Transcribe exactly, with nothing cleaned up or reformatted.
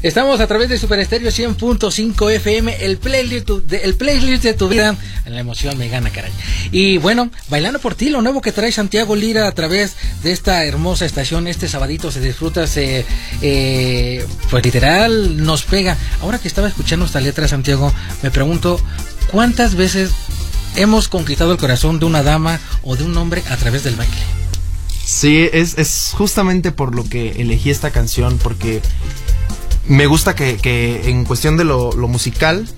Estamos a través de Super Estéreo cien punto cinco F M, el playlist, de, el playlist de tu vida. La emoción me gana, caray. Y bueno, Bailando por ti, lo nuevo que trae Santiago Lira a través de esta hermosa estación. Este sabadito se disfruta, se, eh, pues literal nos pega. Ahora que estaba escuchando esta letra, Santiago, me pregunto, ¿cuántas veces hemos conquistado el corazón de una dama o de un hombre a través del baile? Sí, es, es justamente por lo que elegí esta canción, porque me gusta que, que en cuestión de lo, lo musical